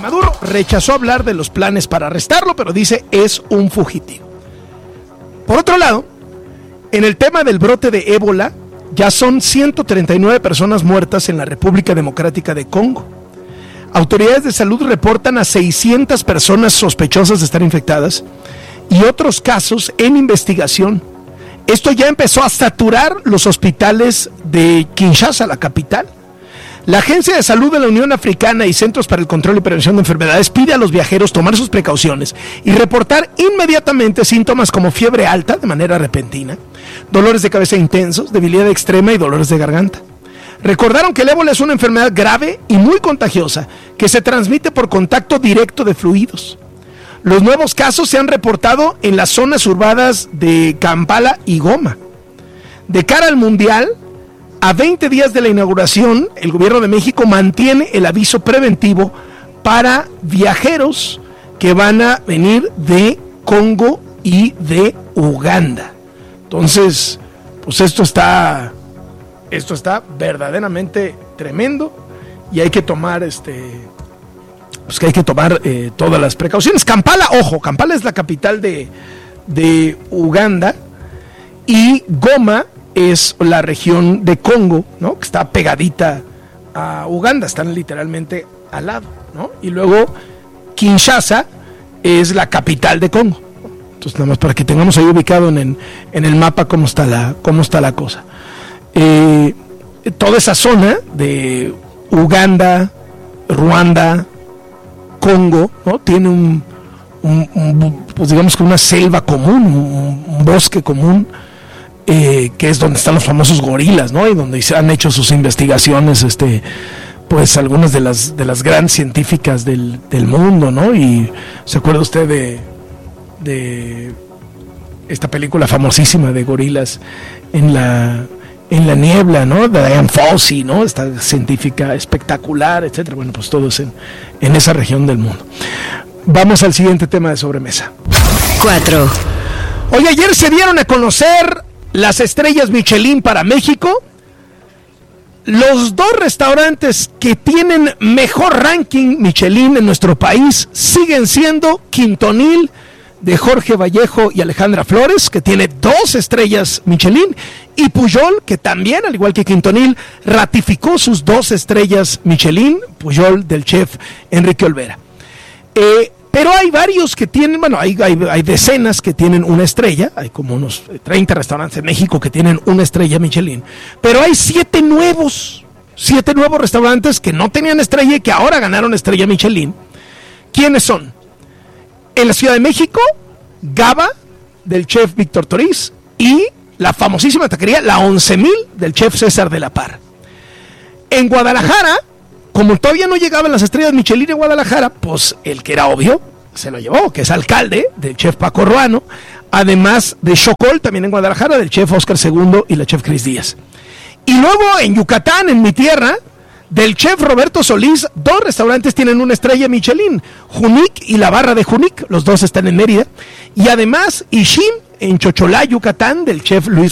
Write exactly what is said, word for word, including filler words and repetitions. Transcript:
Maduro rechazó hablar de los planes para arrestarlo, pero dice es un fugitivo. Por otro lado, en el tema del brote de ébola, ya son ciento treinta y nueve personas muertas en la República Democrática de Congo. Autoridades de salud reportan a seiscientas personas sospechosas de estar infectadas y otros casos en investigación. Esto ya empezó a saturar los hospitales de Kinshasa, la capital. La Agencia de Salud de la Unión Africana y Centros para el Control y Prevención de Enfermedades pide a los viajeros tomar sus precauciones y reportar inmediatamente síntomas como fiebre alta de manera repentina, dolores de cabeza intensos, debilidad extrema y dolores de garganta. Recordaron que el ébola es una enfermedad grave y muy contagiosa que se transmite por contacto directo de fluidos. Los nuevos casos se han reportado en las zonas urbanas de Kampala y Goma. De cara al Mundial, a veinte días de la inauguración, el gobierno de México mantiene el aviso preventivo para viajeros que van a venir de Congo y de Uganda. Entonces, pues esto está, esto está verdaderamente tremendo y hay que tomar este... pues que hay que tomar eh, todas las precauciones. Kampala, ojo, Kampala es la capital de, de Uganda y Goma es la región de Congo, ¿no? Que está pegadita a Uganda, están literalmente al lado, ¿no? Y luego Kinshasa es la capital de Congo. Entonces, nada más para que tengamos ahí ubicado en, en, en el mapa cómo está la, cómo está la cosa. Eh, toda esa zona de Uganda, Ruanda, Congo, ¿no? Tiene un, un, un pues digamos que una selva común, un, un bosque común, eh, que es donde están los famosos gorilas, ¿no? Y donde se han hecho sus investigaciones, este, pues algunas de las de las grandes científicas del, del mundo, ¿no? Y se acuerda usted de de esta película famosísima de gorilas en la en la niebla, ¿no? De Diane Fossey, ¿no? Esta científica espectacular, etcétera. Bueno, pues todo es en, en esa región del mundo. Vamos al siguiente tema de sobremesa. Cuatro. Hoy ayer se dieron a conocer las estrellas Michelin para México. Los dos restaurantes que tienen mejor ranking Michelin en nuestro país siguen siendo Quintonil de Jorge Vallejo y Alejandra Flores, que tiene dos estrellas Michelin, y Pujol, que también, al igual que Quintonil, ratificó sus dos estrellas Michelin, Pujol del chef Enrique Olvera. Eh, pero hay varios que tienen, bueno, hay, hay, hay decenas que tienen una estrella, hay como unos treinta restaurantes en México que tienen una estrella Michelin, pero hay siete nuevos, siete nuevos restaurantes que no tenían estrella y que ahora ganaron estrella Michelin. ¿Quiénes son? En la Ciudad de México, Gaba, del chef Víctor Toriz, y la famosísima taquería La Once Mil, del chef César de la Par. En Guadalajara, como todavía no llegaban las estrellas Michelin en Guadalajara, pues el que era obvio se lo llevó, que es Alcalde, del chef Paco Ruano, además de Chocol, también en Guadalajara, del chef Oscar Segundo y la chef Cris Díaz. Y luego en Yucatán, en mi tierra, del chef Roberto Solís, dos restaurantes tienen una estrella Michelin, Junic y la Barra de Junic, los dos están en Mérida, y además Ishim en Chocholá, Yucatán, del chef Luis